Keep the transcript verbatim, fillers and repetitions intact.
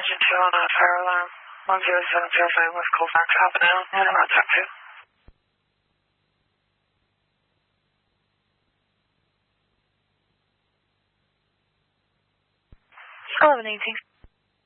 engine two on a fire alarm. one zero seven zero five West Colfax, half an hour, and around top two. eleven eighteen,